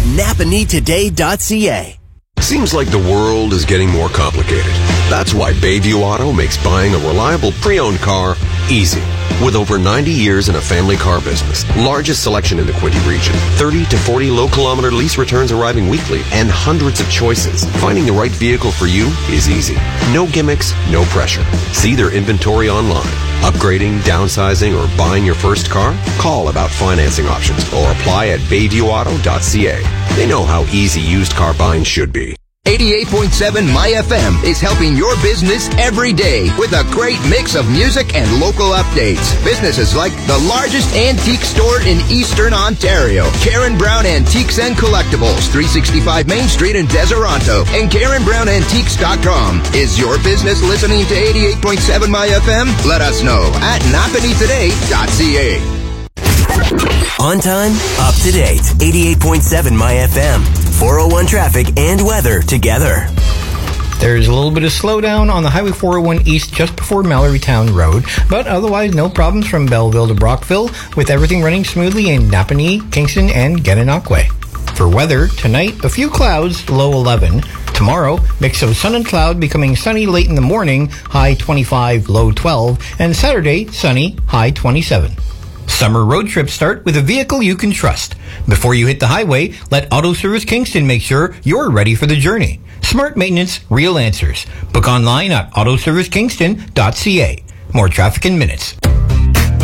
napanitoday.ca. Seems like the world is getting more complicated. That's why Bayview Auto makes buying a reliable pre-owned car easy. With over 90 years in a family car business, largest selection in the Quinte region, 30 to 40 low-kilometer lease returns arriving weekly, and hundreds of choices, finding the right vehicle for you is easy. No gimmicks, no pressure. See their inventory online. Upgrading, downsizing, or buying your first car? Call about financing options or apply at bayviewauto.ca. They know how easy used car buying should be. 88.7 My FM is helping your business every day with a great mix of music and local updates. Businesses like the largest antique store in Eastern Ontario, Karen Brown Antiques and Collectibles, 365 Main Street in Deseronto, and KarenBrownAntiques.com. Is your business listening to 88.7 My FM? Let us know at napanitoday.ca. On time, up to date. 88.7 My FM. 401 traffic and weather together. There's a little bit of slowdown on the Highway 401 East just before Mallorytown Road, but otherwise no problems from Belleville to Brockville, with everything running smoothly in Napanee, Kingston, and Gananoque. For weather, tonight, a few clouds, low 11. Tomorrow, mix of sun and cloud, becoming sunny late in the morning, high 25, low 12. And Saturday, sunny, high 27. Summer road trips start with a vehicle you can trust. Before you hit the highway, let Auto Service Kingston make sure you're ready for the journey. Smart maintenance, real answers. Book online at autoservicekingston.ca. More traffic in minutes.